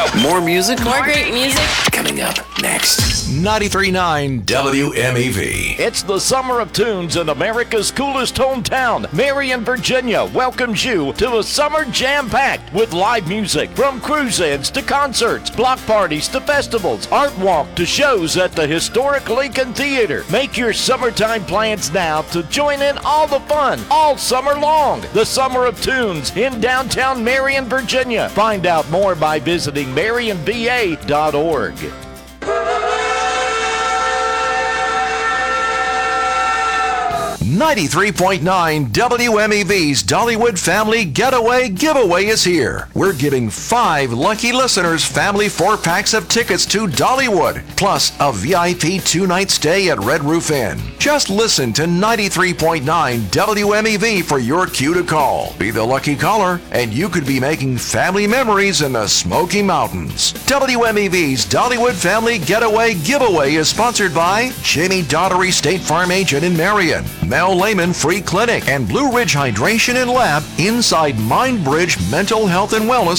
More music? More great music. Coming up next. 93.9 WMEV. It's the Summer of Tunes in America's coolest hometown. Marion, Virginia welcomes you to a summer jam-packed with live music from cruise-ins to concerts, block parties to festivals, art walk to shows at the historic Lincoln Theater. Make your summertime plans now to join in all the fun all summer long. The Summer of Tunes in downtown Marion, Virginia. Find out more by visiting marionva.org. 93.9 WMEV's Dollywood Family Getaway Giveaway is here. We're giving 5 lucky listeners family 4-packs of tickets to Dollywood, plus a VIP 2-night stay at Red Roof Inn. Just listen to 93.9 WMEV for your cue to call. Be the lucky caller, and you could be making family memories in the Smoky Mountains. WMEV's Dollywood Family Getaway Giveaway is sponsored by Jamie Daughtery State Farm Agent in Marion, Mel Lehman Free Clinic, and Blue Ridge Hydration and Lab inside Mindbridge Mental Health and Wellness